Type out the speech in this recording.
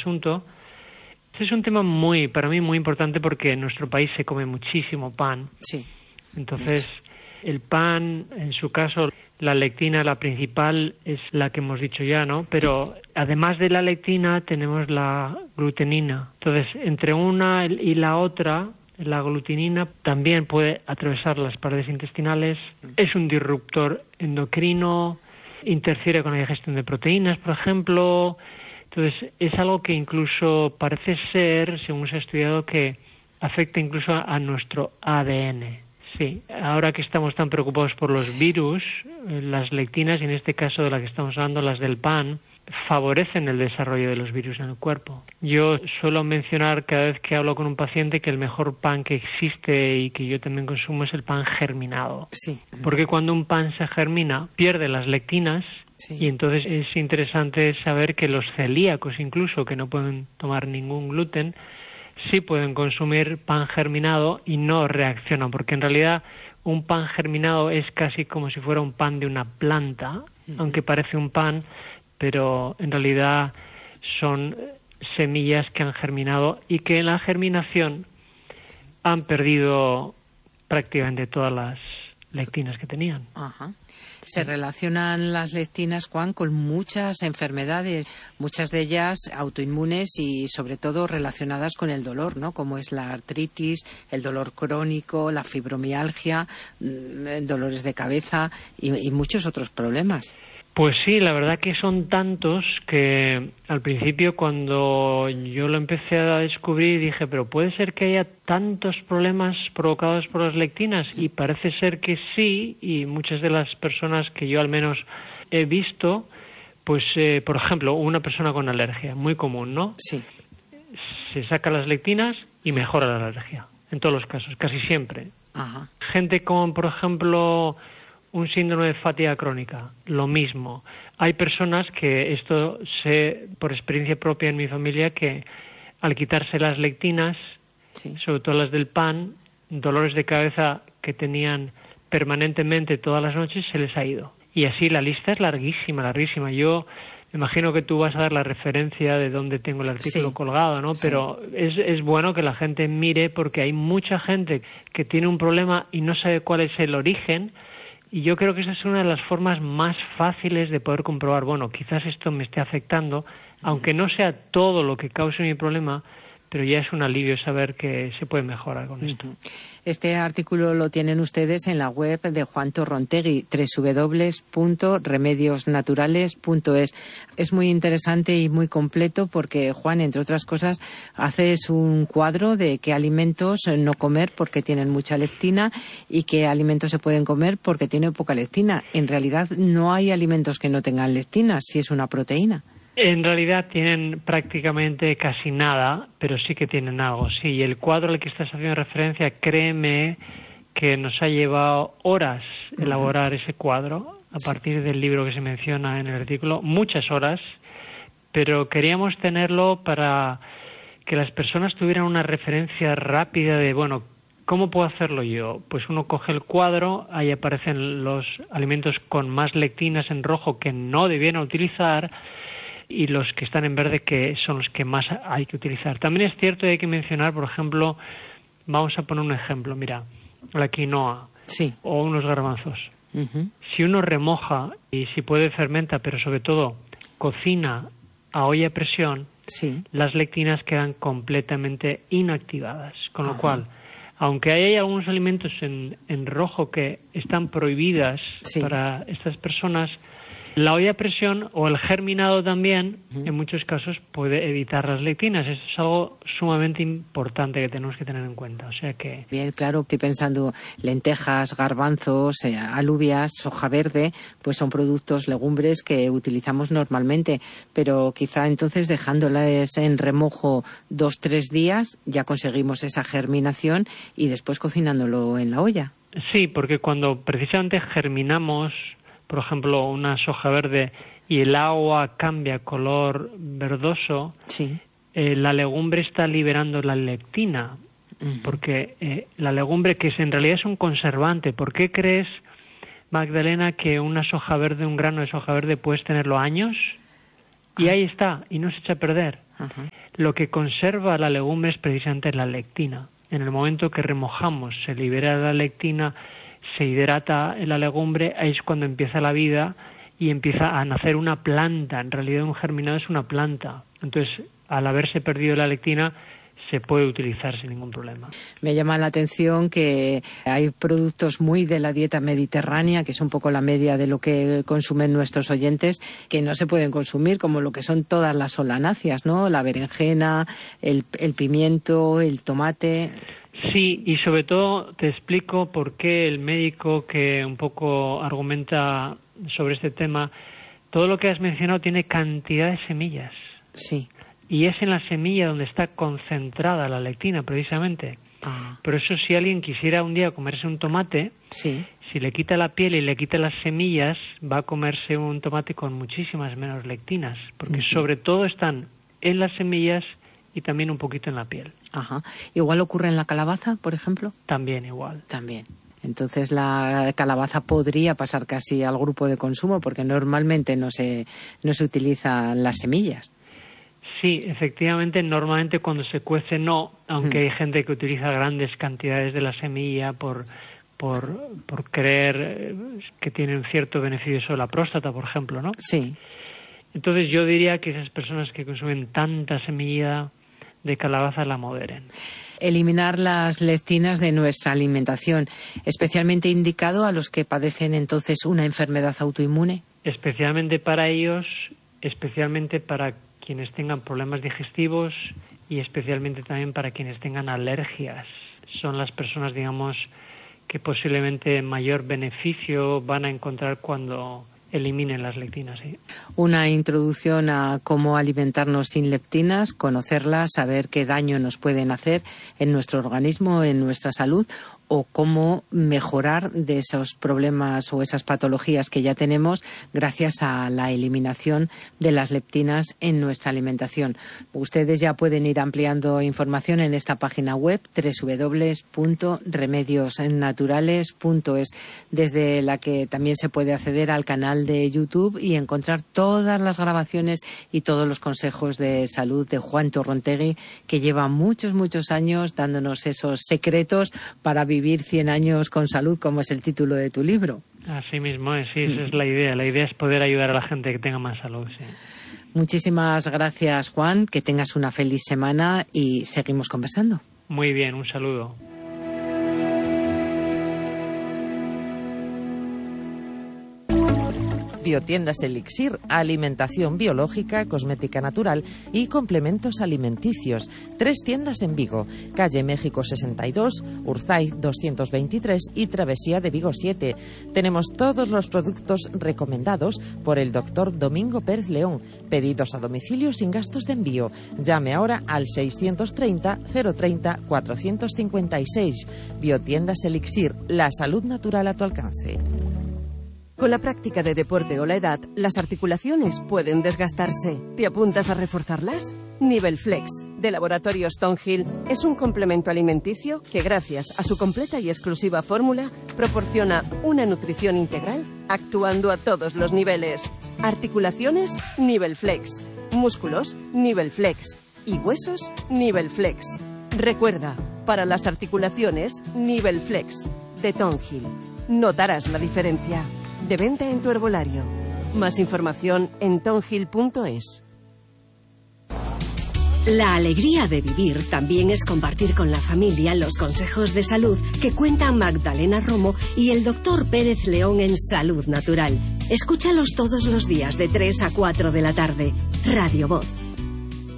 asunto. Este es un tema para mí muy importante porque en nuestro país se come muchísimo pan. Sí. Entonces, el pan, en su caso, la lectina, la principal, es la que hemos dicho ya, ¿no? Pero además de la lectina tenemos la glutenina. Entonces, entre una y la otra, la glutenina también puede atravesar las paredes intestinales. Es un disruptor endocrino, interfiere con la digestión de proteínas, por ejemplo. Entonces, es algo que incluso parece ser, según se ha estudiado, que afecta incluso a nuestro ADN. Sí, ahora que estamos tan preocupados por los virus, las lectinas, y en este caso de la que estamos hablando, las del pan, favorecen el desarrollo de los virus en el cuerpo. Yo suelo mencionar cada vez que hablo con un paciente que el mejor pan que existe y que yo también consumo es el pan germinado. Sí. Porque cuando un pan se germina, pierde las lectinas. Sí. Y entonces es interesante saber que los celíacos, incluso, que no pueden tomar ningún gluten, sí pueden consumir pan germinado y no reaccionan, porque en realidad un pan germinado es casi como si fuera un pan de una planta, aunque parece un pan, pero en realidad son semillas que han germinado y que en la germinación han perdido prácticamente todas las lectinas que tenían. Ajá. Se relacionan las lectinas, Juan, con muchas enfermedades, muchas de ellas autoinmunes y sobre todo relacionadas con el dolor, ¿no? Como es la artritis, el dolor crónico, la fibromialgia, dolores de cabeza y muchos otros problemas. Pues sí, la verdad que son tantos que al principio cuando yo lo empecé a descubrir dije, pero puede ser que haya tantos problemas provocados por las lectinas, y parece ser que sí, y muchas de las personas que yo al menos he visto, pues por ejemplo, una persona con alergia, muy común, ¿no? Sí. Se saca las lectinas y mejora la alergia, en todos los casos, casi siempre. Ajá. Gente con, por ejemplo, un síndrome de fatiga crónica, lo mismo. Hay personas que, esto sé por experiencia propia en mi familia, que al quitarse las lectinas, Sí. sobre todo las del pan, dolores de cabeza que tenían permanentemente todas las noches, se les ha ido. Y así la lista es larguísima, larguísima. Yo me imagino que tú vas a dar la referencia de dónde tengo el artículo colgado, ¿no? Sí. Pero es bueno que la gente mire, porque hay mucha gente que tiene un problema y no sabe cuál es el origen. Y yo creo que esa es una de las formas más fáciles de poder comprobar, bueno, quizás esto me esté afectando, aunque no sea todo lo que cause mi problema, pero ya es un alivio saber que se puede mejorar con esto. Este artículo lo tienen ustedes en la web de Juan Torrontegui, www.remediosnaturales.es. Es muy interesante y muy completo porque, Juan, entre otras cosas, haces un cuadro de qué alimentos no comer porque tienen mucha lectina y qué alimentos se pueden comer porque tienen poca lectina. En realidad no hay alimentos que no tengan lectina, si es una proteína. En realidad tienen prácticamente casi nada, pero sí que tienen algo, sí. Y el cuadro al que estás haciendo referencia, créeme que nos ha llevado horas elaborar ese cuadro, a partir del libro que se menciona en el artículo, muchas horas, pero queríamos tenerlo para que las personas tuvieran una referencia rápida de, bueno, ¿cómo puedo hacerlo yo? Pues uno coge el cuadro, ahí aparecen los alimentos con más lectinas en rojo que no debieran utilizar, y los que están en verde que son los que más hay que utilizar. También es cierto y hay que mencionar, por ejemplo, vamos a poner un ejemplo, mira, la quinoa o unos garbanzos. Si uno remoja y si puede fermenta, pero sobre todo cocina a olla a presión, las lectinas quedan completamente inactivadas, con lo cual, aunque hay algunos alimentos en rojo que están prohibidas para estas personas, la olla a presión o el germinado también, en muchos casos, puede evitar las lectinas. Eso es algo sumamente importante que tenemos que tener en cuenta. O sea que... Bien, claro, estoy pensando lentejas, garbanzos, alubias, soja verde, pues son productos, legumbres que utilizamos normalmente. Pero quizá entonces dejándolas en remojo 2-3 días ya conseguimos esa germinación y después cocinándolo en la olla. Sí, porque cuando precisamente germinamos, por ejemplo, una soja verde y el agua cambia color verdoso, la legumbre está liberando la lectina, porque la legumbre, que en realidad es un conservante. ¿Por qué crees, Magdalena, que una soja verde, un grano de soja verde, puedes tenerlo años? Y ahí está, y no se echa a perder. Lo que conserva la legumbre es precisamente la lectina. En el momento que remojamos, se libera la lectina, se hidrata la legumbre, ahí es cuando empieza la vida y empieza a nacer una planta. En realidad un germinado es una planta. Entonces, al haberse perdido la lectina, se puede utilizar sin ningún problema. Me llama la atención que hay productos muy de la dieta mediterránea, que es un poco la media de lo que consumen nuestros oyentes, que no se pueden consumir, como lo que son todas las solanáceas, ¿no? La berenjena, el pimiento, el tomate. Sí, y sobre todo te explico por qué el médico que un poco argumenta sobre este tema, todo lo que has mencionado tiene cantidad de semillas. Sí. Y es en la semilla donde está concentrada la lectina, precisamente. Por eso, si alguien quisiera un día comerse un tomate, si le quita la piel y le quita las semillas, va a comerse un tomate con muchísimas menos lectinas, porque sobre todo están en las semillas y también un poquito en la piel. ¿Igual ocurre en la calabaza, por ejemplo? También igual. También. Entonces la calabaza podría pasar casi al grupo de consumo, porque normalmente no se utilizan las semillas. Sí, efectivamente, normalmente cuando se cuece no, aunque hay gente que utiliza grandes cantidades de la semilla por creer que tienen cierto beneficio sobre la próstata, por ejemplo, ¿no? Sí. Entonces yo diría que esas personas que consumen tanta semilla de calabaza la moderen. Eliminar las lectinas de nuestra alimentación, especialmente indicado a los que padecen entonces una enfermedad autoinmune. Especialmente para ellos, especialmente para quienes tengan problemas digestivos y especialmente también para quienes tengan alergias. Son las personas, digamos, que posiblemente mayor beneficio van a encontrar cuando eliminen las lectinas. ¿Sí? Una introducción a cómo alimentarnos sin lectinas, conocerlas, saber qué daño nos pueden hacer en nuestro organismo, en nuestra salud, o cómo mejorar de esos problemas o esas patologías que ya tenemos gracias a la eliminación de las leptinas en nuestra alimentación. Ustedes ya pueden ir ampliando información en esta página web www.remediosnaturales.es, desde la que también se puede acceder al canal de YouTube y encontrar todas las grabaciones y todos los consejos de salud de Juan Torrontegui, que lleva muchos años dándonos esos secretos para vivir 100 años con salud, como es el título de tu libro. Así mismo es, sí, esa es la idea. La idea es poder ayudar a la gente que tenga más salud, sí. Muchísimas gracias, Juan, que tengas una feliz semana y seguimos conversando. Muy bien, un saludo. Biotiendas Elixir, alimentación biológica, cosmética natural y complementos alimenticios. 3 tiendas en Vigo, calle México 62, Urzaiz 223 y Travesía de Vigo 7. Tenemos todos los productos recomendados por el doctor Domingo Pérez León. Pedidos a domicilio sin gastos de envío. Llame ahora al 630 030 456. Biotiendas Elixir, la salud natural a tu alcance. Con la práctica de deporte o la edad, las articulaciones pueden desgastarse. ¿Te apuntas a reforzarlas? Nivelflex, de Laboratorios Stonehill, es un complemento alimenticio que, gracias a su completa y exclusiva fórmula, proporciona una nutrición integral actuando a todos los niveles. Articulaciones, Nivelflex. Músculos, Nivelflex. Y huesos, Nivelflex. Recuerda, para las articulaciones, Nivelflex, de Stonehill. Notarás la diferencia. De venta en tu herbolario. Más información en tonhill.es. La alegría de vivir también es compartir con la familia los consejos de salud que cuentan Magdalena Romo y el doctor Pérez León en Salud Natural. Escúchalos todos los días de 3 a 4 de la tarde. Radio Voz.